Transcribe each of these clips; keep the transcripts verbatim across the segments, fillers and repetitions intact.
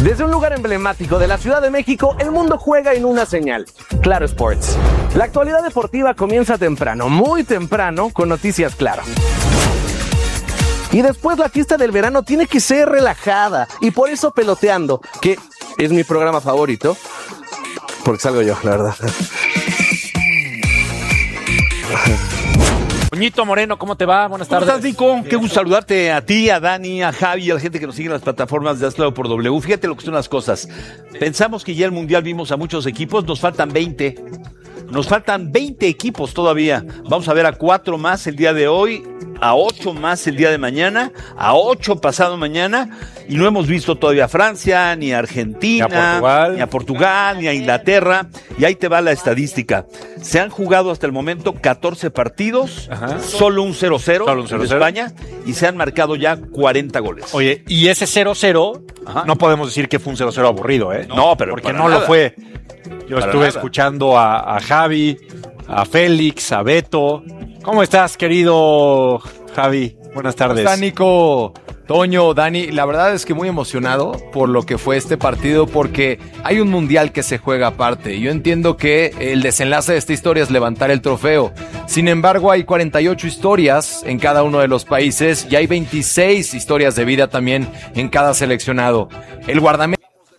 Desde un lugar emblemático de la Ciudad de México, el mundo juega en una señal: Claro Sports. La actualidad deportiva comienza temprano, muy temprano, con noticias Claro. Y después la fiesta del verano tiene que ser relajada, y por eso Peloteando, que es mi programa favorito, porque salgo yo, la verdad. Toñito Moreno, ¿cómo te va? Buenas tardes. ¿Cómo estás, Nico? Qué gusto saludarte a ti, a Dani, a Javi y a la gente que nos sigue en las plataformas de Hazlo por W. Fíjate lo que son las cosas. Pensamos que ya el Mundial vimos a muchos equipos, nos faltan veinte. Nos faltan veinte equipos todavía. Vamos a ver a cuatro más el día de hoy, a ocho más el día de mañana, a ocho pasado mañana, y no hemos visto todavía a Francia, ni a Argentina, ni a Portugal, ni a, Portugal, ni a Inglaterra, y ahí te va la estadística. Se han jugado hasta el momento catorce partidos, Ajá. solo un cero cero en España, y se han marcado ya cuarenta goles. Oye, y ese cero cero, no podemos decir que fue un cero cero aburrido, ¿eh? No, pero porque no nada. lo fue. Yo para estuve nada. escuchando a, a Javi, a Félix, a Beto. ¿Cómo estás, querido Javi? Buenas tardes. ¿Cómo está, Nico? Toño, Dani, la verdad es que muy emocionado por lo que fue este partido, porque hay un mundial que se juega aparte. Yo entiendo que el desenlace de esta historia es levantar el trofeo. Sin embargo, hay cuarenta y ocho historias en cada uno de los países y hay veintiséis historias de vida también en cada seleccionado. El guardameta,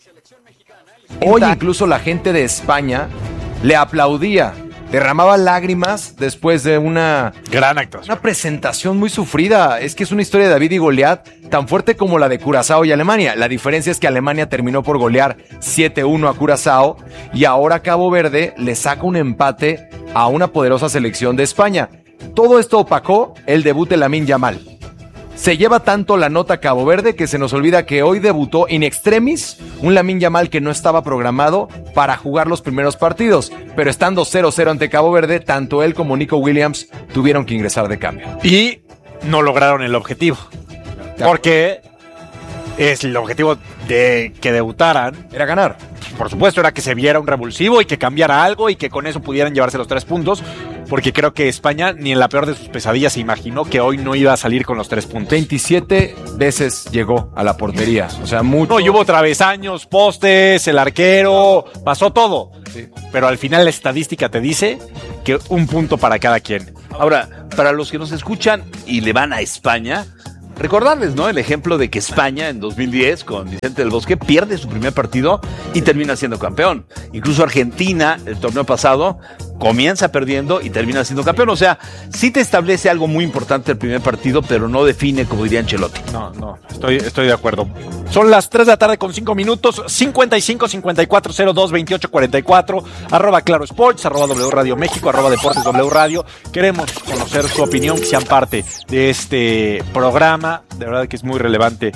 hoy incluso la gente de España le aplaudía, derramaba lágrimas después de una gran actuación, una presentación muy sufrida. Es que es una historia de David y Goliat tan fuerte como la de Curazao y Alemania. La diferencia es que Alemania terminó por golear siete uno a Curazao y ahora Cabo Verde le saca un empate a una poderosa selección de España. Todo esto opacó el debut de Lamine Yamal. Se lleva tanto la nota Cabo Verde que se nos olvida que hoy debutó in extremis un Lamine Yamal que no estaba programado para jugar los primeros partidos, pero estando cero cero ante Cabo Verde, tanto él como Nico Williams tuvieron que ingresar de cambio. Y no lograron el objetivo, porque es el objetivo de que debutaran. Era ganar. Por supuesto, era que se viera un revulsivo y que cambiara algo y que con eso pudieran llevarse los tres puntos, porque creo que España ni en la peor de sus pesadillas se imaginó que hoy no iba a salir con los tres puntos. veintisiete veces llegó a la portería, o sea, mucho. No, y hubo travesaños, postes, el arquero, pasó todo. Sí. Pero al final la estadística te dice que un punto para cada quien. Ahora, para los que nos escuchan y le van a España, recordarles, ¿no? El ejemplo de que España en dos mil diez con Vicente del Bosque pierde su primer partido y termina siendo campeón. Incluso Argentina, el torneo pasado, comienza perdiendo y termina siendo campeón. O sea, sí te establece algo muy importante el primer partido, pero no define, como diría Ancelotti. No, no, estoy, estoy de acuerdo. Son las tres de la tarde con cinco minutos, cincuenta y cinco, cincuenta y cuatro, cero dos, veintiocho, cuarenta y cuatro, arroba Claro Sports, arroba W Radio México, arroba Deportes W Radio. Queremos conocer su opinión, que sean parte de este programa. De verdad que es muy relevante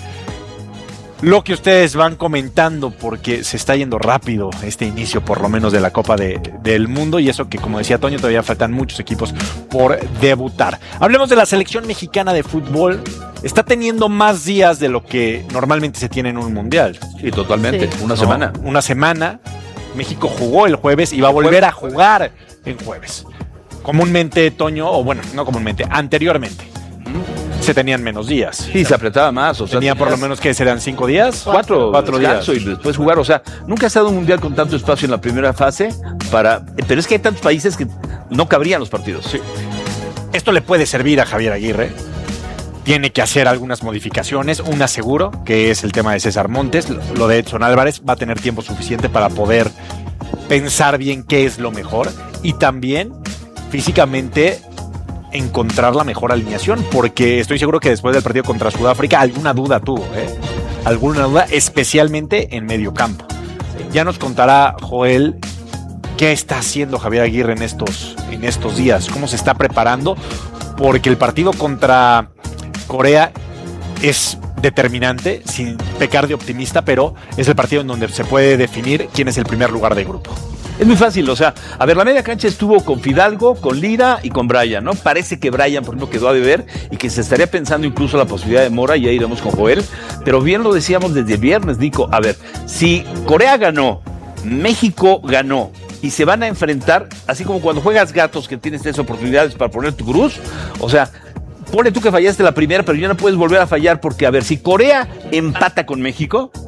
lo que ustedes van comentando, porque se está yendo rápido este inicio, por lo menos de la Copa de, del Mundo, y eso que, como decía Toño, todavía faltan muchos equipos por debutar. Hablemos de la selección mexicana de fútbol. Está teniendo más días de lo que normalmente se tiene en un mundial. Sí, totalmente, sí. Una ¿No? semana. Una semana. México jugó el jueves y va a volver a jugar en jueves. Comúnmente, Toño, o bueno, no comúnmente, anteriormente se tenían menos días. Sí, se apretaba más. O sea, tenía por lo menos que serán cinco días. Cuatro, cuatro días. Y después jugar. O sea, nunca ha estado un mundial con tanto espacio en la primera fase para. Pero es que hay tantos países que no cabrían los partidos. Sí. Esto le puede servir a Javier Aguirre. Tiene que hacer algunas modificaciones. Una seguro, que es el tema de César Montes. Lo de Edson Álvarez va a tener tiempo suficiente para poder pensar bien qué es lo mejor. Y también físicamente encontrar la mejor alineación, porque estoy seguro que después del partido contra Sudáfrica alguna duda tuvo, ¿eh? Alguna duda, especialmente en medio campo. Ya nos contará Joel qué está haciendo Javier Aguirre en estos, en estos días, cómo se está preparando, porque el partido contra Corea es determinante, sin pecar de optimista, pero es el partido en donde se puede definir quién es el primer lugar de grupo. Es muy fácil, o sea, a ver, la media cancha estuvo con Fidalgo, con Lira y con Brian, ¿no? Parece que Brian, por ejemplo, quedó a deber y que se estaría pensando incluso la posibilidad de Mora, y ya iremos con Joel, pero bien lo decíamos desde el viernes, Nico. A ver, si Corea ganó, México ganó y se van a enfrentar, así como cuando juegas gatos que tienes tres oportunidades para poner tu cruz, o sea, pone tú que fallaste la primera, pero ya no puedes volver a fallar, porque, a ver, si Corea empata con México,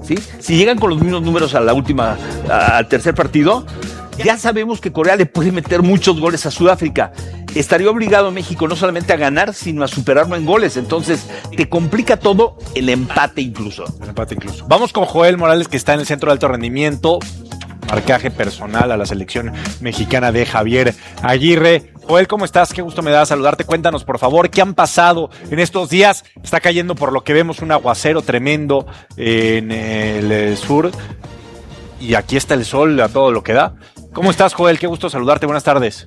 ¿sí? Si llegan con los mismos números a la última, a, al tercer partido, ya sabemos que Corea le puede meter muchos goles a Sudáfrica. Estaría obligado México no solamente a ganar, sino a superarlo en goles. Entonces, te complica todo el empate incluso. El empate incluso. Vamos con Joel Morales, que está en el centro de alto rendimiento. Marcaje personal a la selección mexicana de Javier Aguirre. Joel, ¿cómo estás? Qué gusto me da saludarte. Cuéntanos, por favor, ¿qué han pasado en estos días? Está cayendo, por lo que vemos, un aguacero tremendo en el sur. Y aquí está el sol a todo lo que da. ¿Cómo estás, Joel? Qué gusto saludarte. Buenas tardes.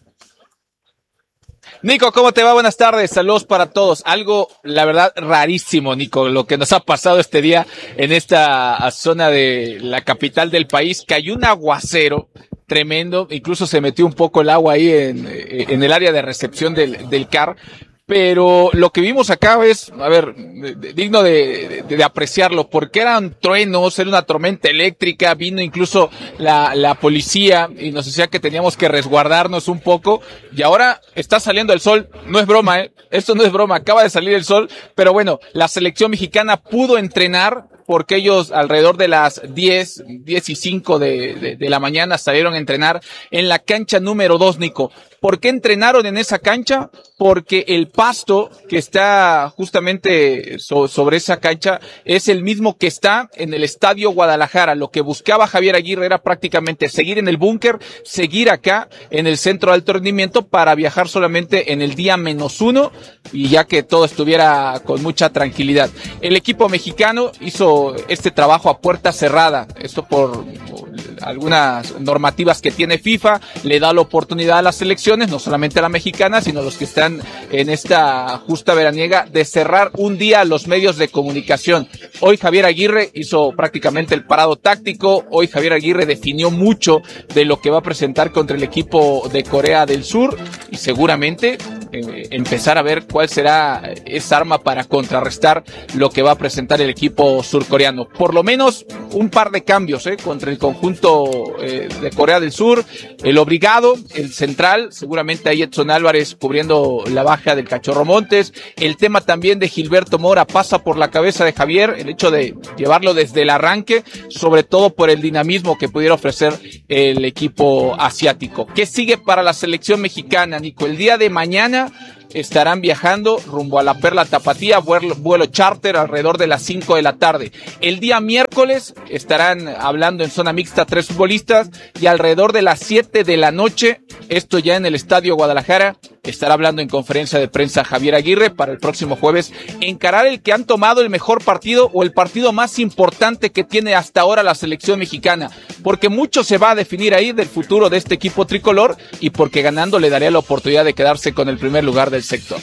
Nico, ¿cómo te va? Buenas tardes, saludos para todos. Algo, la verdad, rarísimo, Nico, lo que nos ha pasado este día en esta zona de la capital del país. Cayó un aguacero tremendo, incluso se metió un poco el agua ahí en, en el área de recepción del, del C A R. Pero lo que vimos acá es, a ver, digno de, de, de apreciarlo, porque eran truenos, era una tormenta eléctrica, vino incluso la, la policía y nos decía que teníamos que resguardarnos un poco, y ahora está saliendo el sol. No es broma, eh, esto no es broma, acaba de salir el sol, pero bueno, la selección mexicana pudo entrenar, porque ellos alrededor de las diez, diez y cinco de, de, de la mañana salieron a entrenar en la cancha número dos, Nico. ¿Por qué entrenaron en esa cancha? Porque el pasto que está justamente so, sobre esa cancha es el mismo que está en el Estadio Guadalajara. Lo que buscaba Javier Aguirre era prácticamente seguir en el búnker, seguir acá en el centro de alto rendimiento para viajar solamente en el día menos uno y ya que todo estuviera con mucha tranquilidad. El equipo mexicano hizo este trabajo a puerta cerrada, esto por, por algunas normativas que tiene FIFA, le da la oportunidad a las selecciones, no solamente a la mexicana, sino a los que están en esta justa veraniega, de cerrar un día a los medios de comunicación. Hoy Javier Aguirre hizo prácticamente el parado táctico, hoy Javier Aguirre definió mucho de lo que va a presentar contra el equipo de Corea del Sur y seguramente eh, empezar a ver cuál será esa arma para contrarrestar lo que va a presentar el equipo surcoreano. Por lo menos un par de cambios eh, contra el conjunto eh, de Corea del Sur, el obligado, el central, seguramente ahí Edson Álvarez cubriendo la baja del Cachorro Montes. El tema también de Gilberto Mora pasa por la cabeza de Javier, el hecho de llevarlo desde el arranque, sobre todo por el dinamismo que pudiera ofrecer el equipo asiático. ¿Qué sigue para la selección mexicana, Nico? El día de mañana estarán viajando rumbo a la Perla Tapatía, vuelo, vuelo charter alrededor de las cinco de la tarde. El día miércoles estarán hablando en zona mixta tres futbolistas y alrededor de las siete de la noche, esto ya en el Estadio Guadalajara, estará hablando en conferencia de prensa Javier Aguirre para el próximo jueves encarar el que han tomado el mejor partido o el partido más importante que tiene hasta ahora la selección mexicana, porque mucho se va a definir ahí del futuro de este equipo tricolor y porque ganando le daría la oportunidad de quedarse con el primer lugar del sector.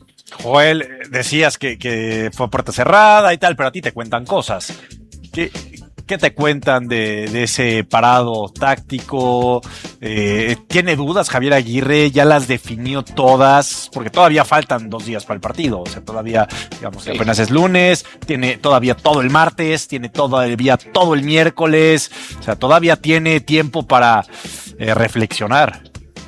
Joel, decías que, que fue puerta cerrada y tal, pero a ti te cuentan cosas. ¿Qué, qué te cuentan de, de ese parado táctico? Eh, ¿Tiene dudas Javier Aguirre? ¿Ya las definió todas? Porque todavía faltan dos días para el partido. O sea, todavía, digamos, sí. Apenas es lunes, tiene todavía todo el martes, tiene todavía todo el miércoles. O sea, todavía tiene tiempo para eh, reflexionar.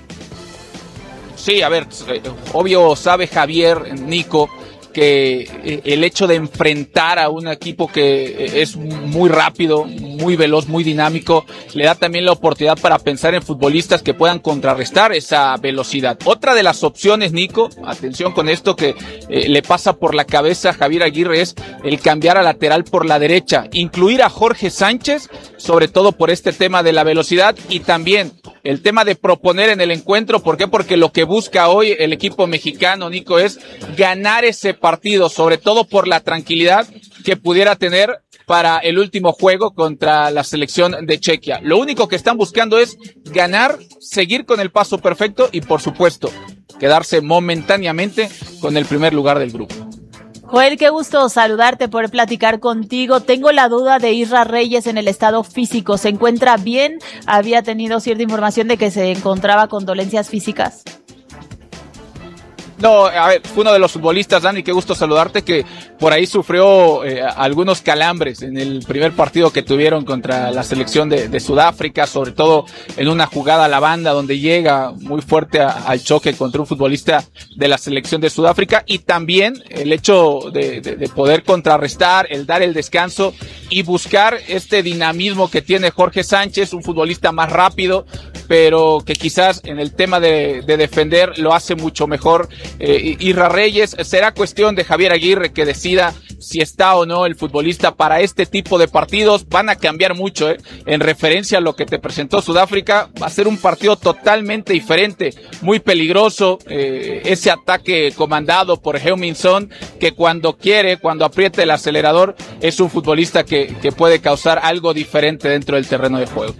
Sí, a ver, obvio sabe Javier, Nico, que el hecho de enfrentar a un equipo que es muy rápido, muy veloz, muy dinámico, le da también la oportunidad para pensar en futbolistas que puedan contrarrestar esa velocidad. Otra de las opciones, Nico, atención con esto que eh, le pasa por la cabeza a Javier Aguirre, es el cambiar a lateral por la derecha, incluir a Jorge Sánchez, sobre todo por este tema de la velocidad y también el tema de proponer en el encuentro. ¿Por qué? Porque lo que busca hoy el equipo mexicano, Nico, es ganar ese partido, sobre todo por la tranquilidad que pudiera tener para el último juego contra la selección de Chequia. Lo único que están buscando es ganar, seguir con el paso perfecto y, por supuesto, quedarse momentáneamente con el primer lugar del grupo. Joel, qué gusto saludarte, poder platicar contigo. Tengo la duda de Isra Reyes en el estado físico. ¿Se encuentra bien? Había tenido cierta información de que se encontraba con dolencias físicas. No, a ver, fue uno de los futbolistas, Dani, qué gusto saludarte, que por ahí sufrió eh, algunos calambres en el primer partido que tuvieron contra la selección de, de Sudáfrica, sobre todo en una jugada a la banda donde llega muy fuerte a, al choque contra un futbolista de la selección de Sudáfrica, y también el hecho de, de, de poder contrarrestar, el dar el descanso y buscar este dinamismo que tiene Jorge Sánchez, un futbolista más rápido, pero que quizás en el tema de, de defender lo hace mucho mejor eh, Isra Reyes. Será cuestión de Javier Aguirre que decida si está o no el futbolista para este tipo de partidos. Van a cambiar mucho, eh. En referencia a lo que te presentó Sudáfrica, va a ser un partido totalmente diferente, muy peligroso, eh, ese ataque comandado por Heung-min Son, que cuando quiere, cuando aprieta el acelerador, es un futbolista que, que puede causar algo diferente dentro del terreno de juego.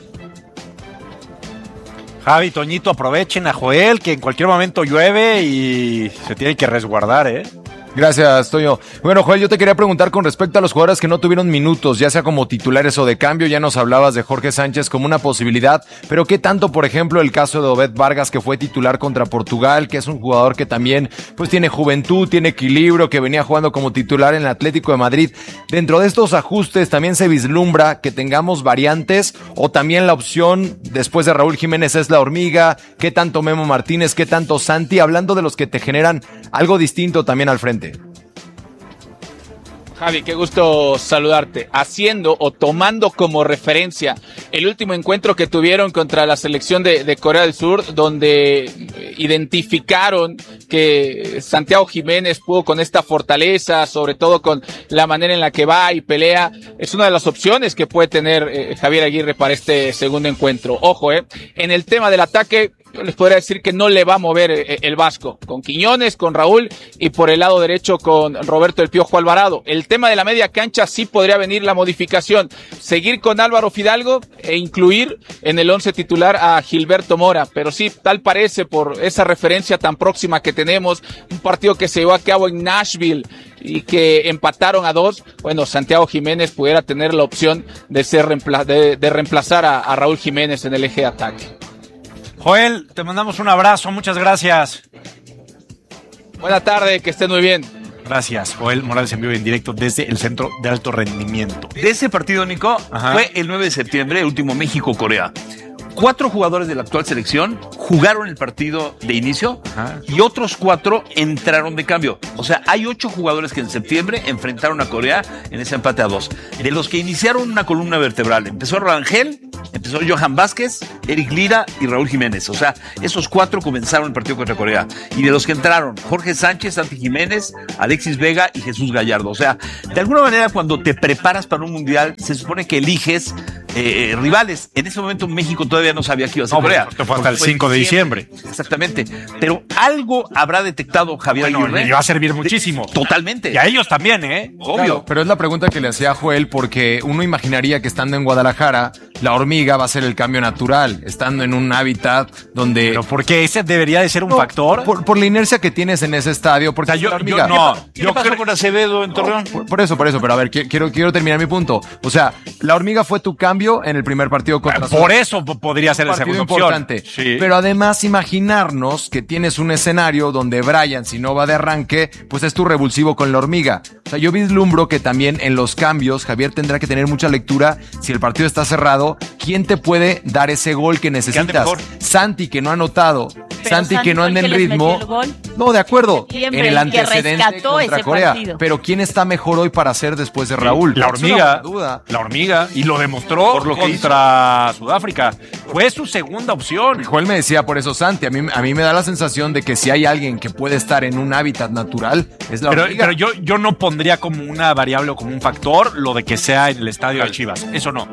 Javi, Toñito, aprovechen a Joel, que en cualquier momento llueve y se tiene que resguardar, ¿eh? Gracias, Toño. Bueno, Joel, yo te quería preguntar con respecto a los jugadores que no tuvieron minutos, ya sea como titulares o de cambio. Ya nos hablabas de Jorge Sánchez como una posibilidad, pero ¿qué tanto, por ejemplo, el caso de Obed Vargas, que fue titular contra Portugal, que es un jugador que también pues tiene juventud, tiene equilibrio, que venía jugando como titular en el Atlético de Madrid? Dentro de estos ajustes, ¿también se vislumbra que tengamos variantes, o también la opción después de Raúl Jiménez es la hormiga? ¿Qué tanto Memo Martínez? ¿Qué tanto Santi? Hablando de los que te generan algo distinto también al frente. Javi, qué gusto saludarte. Haciendo o tomando como referencia el último encuentro que tuvieron contra la selección de, de Corea del Sur, donde identificaron que Santiago Jiménez pudo con esta fortaleza, sobre todo con la manera en la que va y pelea, es una de las opciones que puede tener eh, Javier Aguirre para este segundo encuentro. Ojo, eh, en el tema del ataque, yo les podría decir que no le va a mover el Vasco, con Quiñones, con Raúl, y por el lado derecho con Roberto El Piojo Alvarado. El tema de la media cancha sí podría venir la modificación, seguir con Álvaro Fidalgo e incluir en el once titular a Gilberto Mora, pero sí, tal parece por esa referencia tan próxima que tenemos, un partido que se llevó a cabo en Nashville y que empataron a dos. Bueno, Santiago Jiménez pudiera tener la opción de ser reempla- de, de reemplazar a, a Raúl Jiménez en el eje de ataque. Joel, te mandamos un abrazo, muchas gracias. Buena tarde, que estén muy bien. Gracias, Joel Morales en vivo y en directo desde el Centro de Alto Rendimiento. De ese partido, Nico, Ajá. fue el nueve de septiembre, el último México-Corea. Cuatro jugadores de la actual selección jugaron el partido de inicio. Ajá. Y otros cuatro entraron de cambio. O sea, hay ocho jugadores que en septiembre enfrentaron a Corea en ese empate a dos. De los que iniciaron una columna vertebral, empezó Rangel, empezó Johan Vázquez, Eric Lira y Raúl Jiménez. O sea, esos cuatro comenzaron el partido contra Corea. Y de los que entraron, Jorge Sánchez, Santi Jiménez, Alexis Vega y Jesús Gallardo. O sea, de alguna manera, cuando te preparas para un mundial, se supone que eliges eh, rivales. En ese momento México todavía no sabía que iba a ser no, Corea. Te fue hasta el cinco de diciembre. Exactamente. Pero algo habrá detectado Javier bueno, Aguirre. Le va a servir muchísimo. Totalmente. Y a ellos también, ¿eh? Obvio. Claro, pero es la pregunta que le hacía a Joel, porque uno imaginaría que estando en Guadalajara, la hormiga va a ser el cambio natural, estando en un hábitat donde... Pero porque ese debería de ser un No, factor. Por, por la inercia que tienes en ese estadio, porque O sea, yo- la hormiga... yo no. ¿Qué pasó creo- con Acevedo en Torreón? Por, por eso, por eso, pero a ver, qui- quiero, quiero terminar mi punto. O sea, la hormiga fue tu cambio en el primer partido contra Por eso po- podría ser la partido segunda opción. importante. Sí. Pero además imaginarnos que tienes un escenario donde Brian, si no va de arranque, pues es tu revulsivo con la hormiga. O sea, yo vislumbro que también en los cambios Javier tendrá que tener mucha lectura. Si el partido está cerrado, ¿quién te puede dar ese gol que necesitas? mejor. Santi, que no ha anotado. Pero Santi, Santi que no fue el anda en que les ritmo. metió el gol. No, de acuerdo. Siempre, en el el que antecedente rescató contra ese Corea. partido. Pero ¿quién está mejor hoy para hacer después de Raúl? La Es una hormiga, buena duda. la hormiga, y lo demostró Por lo que contra Sudáfrica. Fue su segunda opción. Joel me decía por eso, Santi, a mí, a mí me da la sensación de que si hay alguien que puede estar en un hábitat natural, es la Pero, hormiga. pero yo, yo no pondría como una variable o como un factor lo de que sea en el estadio de Chivas. Eso no.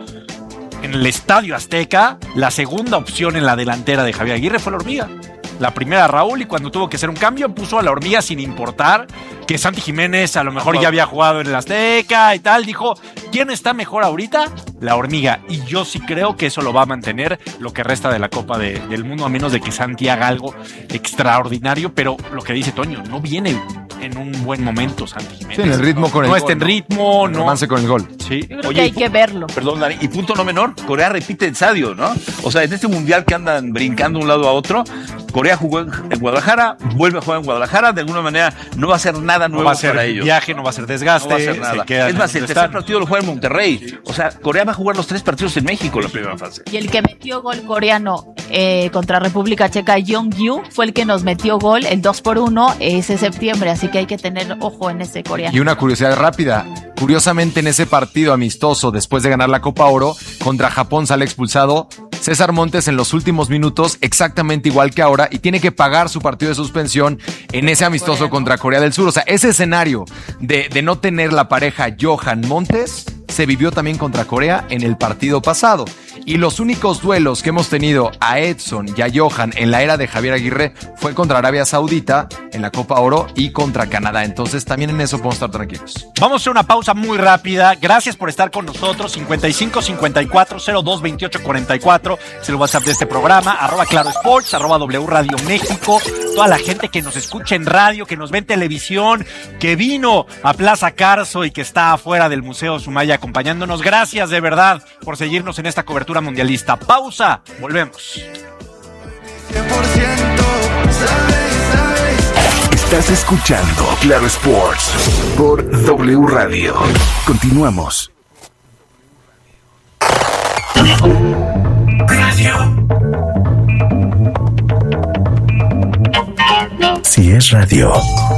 En el Estadio Azteca, la segunda opción en la delantera de Javier Aguirre fue la hormiga. La primera Raúl, y cuando tuvo que hacer un cambio puso a la hormiga sin importar que Santi Jiménez a lo mejor ya había jugado en el Azteca y tal. Dijo, ¿quién está mejor ahorita? La hormiga. Y yo sí creo que eso lo va a mantener lo que resta de la Copa de- del Mundo, a menos de que Santi haga algo extraordinario. Pero lo que dice Toño, no viene en un buen momento Santi Jiménez. Sí, en el ritmo con el No gol, está en ¿no? ritmo, El no. romance con el gol. Sí. Yo creo Oye, que hay y- que verlo. Perdón, Dani, y punto no menor, Corea repite estadio, ¿no? O sea, en este mundial que andan brincando de un lado a otro, Corea jugó en, en Guadalajara, vuelve a jugar en Guadalajara, de alguna manera no va a ser nada nuevo No va a ser para ellos. viaje, no va a ser desgaste. No va a ser nada. Es más, el tercer partido lo juega en Monterrey. O sea, Corea va a jugar los tres partidos en México en la primera fase. Y el que metió gol coreano eh, contra República Checa, Jong-Yu, fue el que nos metió gol el dos por uno ese septiembre, así que hay que tener ojo en ese coreano. Y una curiosidad rápida. Curiosamente, en ese partido amistoso, después de ganar la Copa Oro, contra Japón sale expulsado César Montes en los últimos minutos, exactamente igual que ahora, y tiene que pagar su partido de suspensión en ese amistoso Corea, ¿no? contra Corea del Sur. O sea, ese escenario de, de no tener la pareja Johan Montes se vivió también contra Corea en el partido pasado. Y los únicos duelos que hemos tenido a Edson y a Johan en la era de Javier Aguirre fue contra Arabia Saudita en la Copa Oro y contra Canadá. Entonces también en eso podemos estar tranquilos. Vamos a hacer una pausa muy rápida. Gracias por estar con nosotros. cincuenta y cinco cincuenta y cuatro cero dos veintiocho cuarenta y cuatro es el WhatsApp de este programa. Arroba Claro Sports, arroba W Radio México. Toda la gente que nos escucha en radio, que nos ve en televisión, que vino a Plaza Carso y que está afuera del Museo Sumaya acompañándonos. Gracias de verdad por seguirnos en esta cobertura mundialista. Pausa, volvemos. cien por ciento, sabes, sabes. Estás escuchando Claro Sports por W Radio. Continuamos. Radio. Si es radio,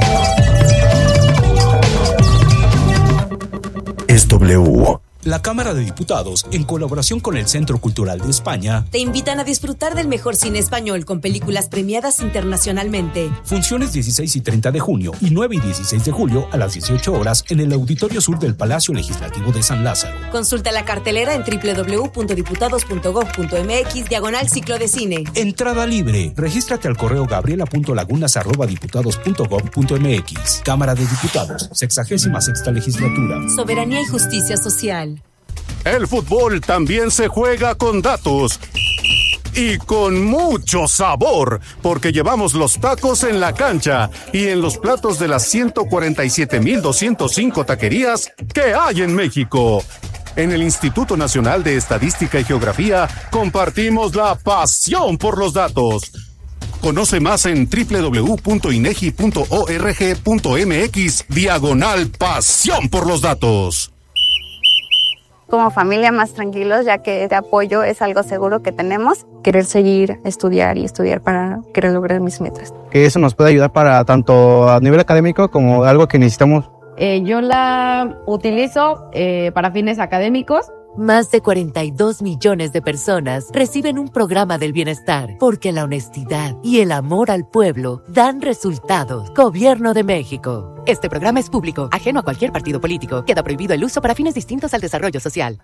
es W. La Cámara de Diputados, en colaboración con el Centro Cultural de España, te invitan a disfrutar del mejor cine español con películas premiadas internacionalmente. Funciones dieciséis y treinta de junio y nueve y dieciséis de julio a las dieciocho horas en el Auditorio Sur del Palacio Legislativo de San Lázaro. Consulta la cartelera en doble u doble u doble u punto diputados punto gob punto eme equis diagonal ciclo de cine. Entrada libre. Regístrate al correo gabriela punto lagunas arroba diputados punto gob punto eme equis. Cámara de Diputados, sexagésima sexta legislatura. Soberanía y justicia social. El fútbol también se juega con datos y con mucho sabor, porque llevamos los tacos en la cancha y en los platos de las ciento cuarenta y siete mil doscientos cinco taquerías que hay en México. En el Instituto Nacional de Estadística y Geografía compartimos la pasión por los datos. Conoce más en doble u doble u doble u punto inegi punto org punto eme equis diagonal pasión por los datos. Como familia más tranquilos, ya que este apoyo es algo seguro que tenemos. Querer seguir, estudiar y estudiar para querer lograr mis metas. Que eso nos puede ayudar para tanto a nivel académico como algo que necesitamos. Eh, yo la utilizo eh, para fines académicos. Más de cuarenta y dos millones de personas reciben un programa del bienestar porque la honestidad y el amor al pueblo dan resultados. Gobierno de México. Este programa es público, ajeno a cualquier partido político. Queda prohibido el uso para fines distintos al desarrollo social.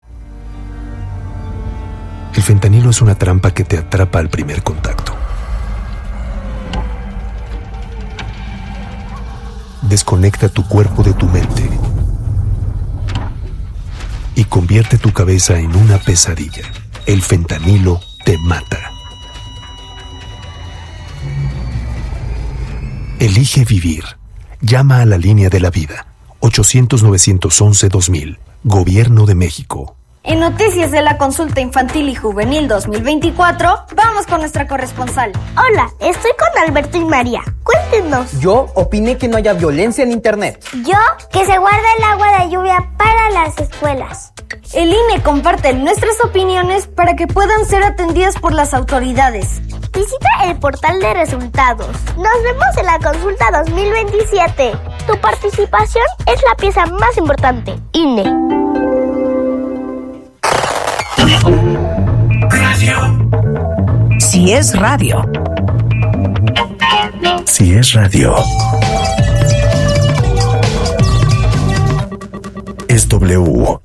El fentanilo es una trampa que te atrapa al primer contacto. Desconecta tu cuerpo de tu mente y convierte tu cabeza en una pesadilla. El fentanilo te mata. Elige vivir. Llama a la línea de la vida. ochocientos novecientos once dos mil. Gobierno de México. En Noticias de la Consulta Infantil y Juvenil dos mil veinticuatro, vamos con nuestra corresponsal. Hola, estoy con Alberto y María. Cuéntenos. Yo opiné que no haya violencia en internet. Yo, que se guarde el agua de lluvia para las escuelas. El I N E comparte nuestras opiniones para que puedan ser atendidas por las autoridades. Visita el portal de resultados. Nos vemos en la consulta dos mil veintisiete. Tu participación es la pieza más importante. I N E. Radio. Si es radio. Si es radio. Es W.